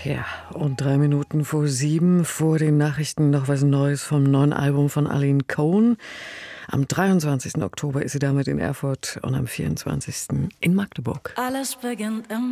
Ja, und 7:03 vor den Nachrichten noch was Neues vom neuen Album von Aline Cohen. Am 23. Oktober ist sie damit in Erfurt und am 24. in Magdeburg. Alles beginnt im